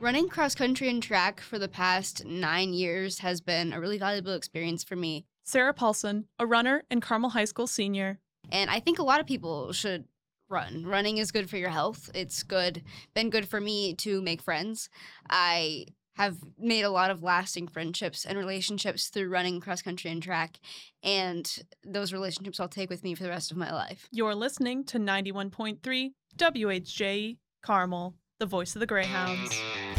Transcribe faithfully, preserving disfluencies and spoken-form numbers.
Running cross country and track for the past nine years has been a really valuable experience for me. Sarah Paulson, a runner and Carmel High School senior. And I think a lot of people should run. Running is good for your health. It's good, been good for me to make friends. I have made a lot of lasting friendships and relationships through running cross country and track, and those relationships I'll take with me for the rest of my life. You're listening to ninety-one point three W H J E Carmel, the voice of the Greyhounds.